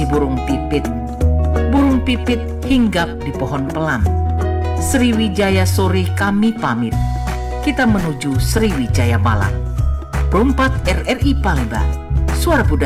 si burung pipit. Burung pipit hinggap di pohon pelam. Sriwijaya sore kami pamit. Kita menuju Sriwijaya malam. Perumpat RRI Palembang. Suara Budaya.